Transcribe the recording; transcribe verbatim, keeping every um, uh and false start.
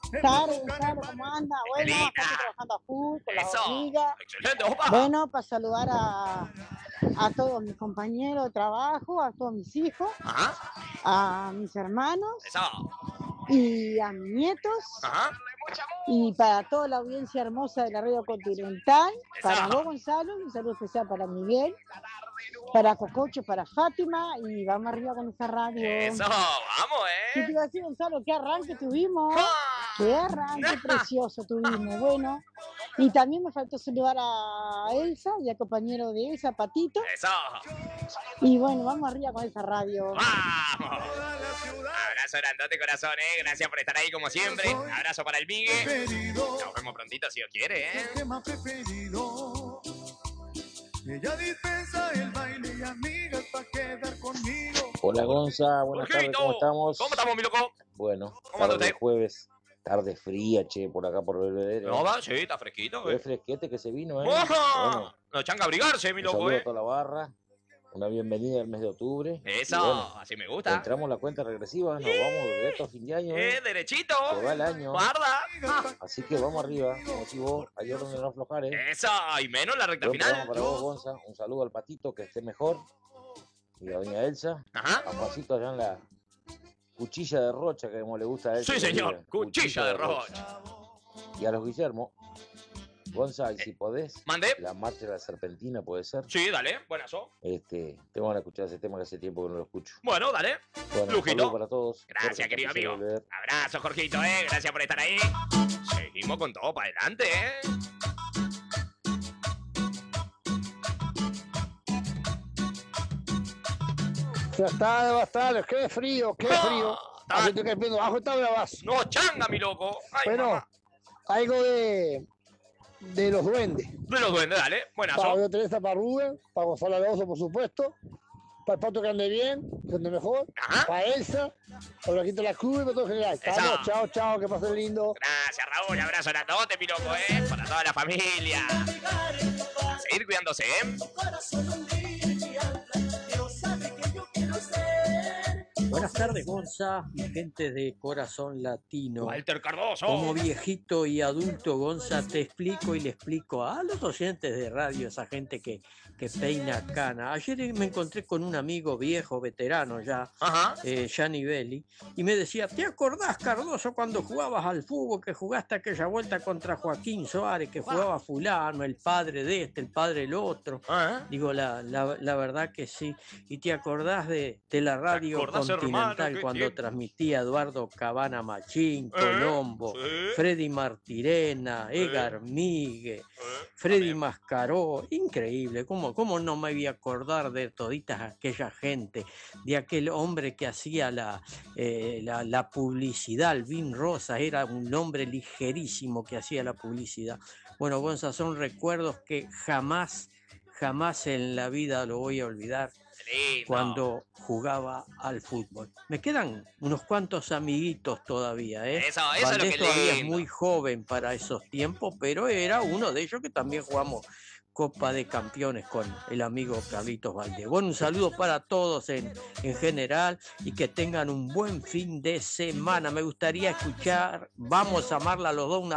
Tarde, Gonzalo, ¿cómo anda? Bueno, acá Estelita. estoy trabajando a full con las Eso. hormigas. Excelente, opa. Bueno, para saludar a, a todos mis compañeros de trabajo, a todos mis hijos, Ajá. a mis hermanos Eso. y a mis nietos. Ajá. Y para toda la audiencia hermosa de la Radio Continental, para Eso. vos, Gonzalo, un saludo especial para Miguel, para Cococho, para Fátima, y vamos arriba con esta radio. Eso. Vamos, ¿Qué te eh. iba a decir, Gonzalo? ¿Qué arranque tuvimos? ¡Ja! ¡Qué arranque precioso tuvimos! Bueno, y también me faltó saludar a Elsa y al compañero de Elsa, Patito. Eso. Y bueno, vamos arriba con esa radio. ¡Vamos! Abrazo grandote, corazón, ¿eh? Gracias por estar ahí como siempre. Abrazo para el Migue. Nos vemos prontito si Dios quiere, ¿eh? Tema preferido. Ella dispensa el baile y amigas para quedar conmigo. Hola Gonza, buenas tardes, ¿cómo estamos? ¿Cómo estamos, mi loco? Bueno, ¿Cómo anda tarde usted? jueves, tarde fría, che, por acá por Belvedere. ¿No va? Sí, está fresquito, Qué ¿eh? fresquete que se vino, ¿eh? ¡Ojo! Bueno, No changa a abrigarse, mi un loco, saludo a ¿eh? toda la barra, una bienvenida al mes de octubre. Eso, Y bueno, así me gusta. entramos la cuenta regresiva, nos vamos directo a fin de año, ¡Eh, ¿eh? derechito! Se va el año. ¡Guarda! Así que vamos arriba, como si vos, ayer donde no aflojar, ¿eh? Eso, y menos la recta Buen programa final. para vos, Gonza, un saludo al Patito, que esté mejor. Y a doña Elsa, Ajá. a Juancito allá en la cuchilla de Rocha, que como le gusta a él. Sí, que le señor. digan, Cuchilla de Rocha. Y a los Guillermo, Gonza, y si podés, Mande. la marcha de la serpentina puede ser. Sí, dale. Buenazo. Este, tengo que escuchar ese tema que hace tiempo que no lo escucho. Bueno, dale. Bueno, un Lujito. saludo para todos. Gracias, Jorge, querido Patricio amigo. Belvedere. Abrazo, Jorgito, ¿eh? Gracias por estar ahí. Seguimos con todo para adelante, ¿eh? Buenas tardes, buenas tardes. Qué frío, qué frío. Ah, Aquí estoy cayendo bajo esta bravazo. No, changa, mi loco. Ay, Bueno, mamá. algo de, de los duendes. De los duendes, dale. Para Buenazo. María Teresa, para Rubén, para Gonzalo Alonso, por supuesto. Para el Pato que ande bien, que ande mejor. Ajá. Para Elsa, para Blanquito la Cruz y para todo en general. Esa. Vamos, chao, chao, que pasen lindo. Gracias, Raúl. Abrazo grandote, mi loco, ¿eh? Para toda la familia. A seguir cuidándose, ¿eh? Buenas tardes, Gonza y gente de Corazón Latino. Walter Cardoso. Como viejito y adulto, Gonza, te explico y le explico a los oyentes de radio, esa gente que, que peina cana. Ayer me encontré con un amigo viejo, veterano ya, Ajá. eh, Gianni Belli, y me decía, ¿te acordás, Cardoso, cuando jugabas al fútbol, que jugaste aquella vuelta contra Joaquín Suárez, que jugaba fulano, el padre de este, el padre del otro? ¿Eh? Digo, la, la, la verdad que sí. ¿Y te acordás de, de la radio acordás, Continental hermano, qué cuando tiempo? transmitía Eduardo Cabana Machín, ¿Eh? Colombo, Sí. Freddy Martirena, ¿Eh? Edgar Migue, ¿Eh? Freddy También. Mascaró? Increíble, ¿cómo, cómo no me voy a acordar de toditas aquella gente, de aquel hombre que hacía la, eh, la, la publicidad, Alvin Rosas, era un hombre ligerísimo que hacía la publicidad. Bueno, Gonza, son recuerdos que jamás, jamás en la vida lo voy a olvidar. Lindo. Cuando jugaba al fútbol. Me quedan unos cuantos amiguitos todavía, ¿eh? Eso, eso es lo Valdés que todavía es lindo. muy joven para esos tiempos, pero era uno de ellos que también jugamos Copa de Campeones con el amigo Carlitos Valdés. Bueno, un saludo para todos en, en general y que tengan un buen fin de semana. Me gustaría escuchar Vamos a amarla a los dos una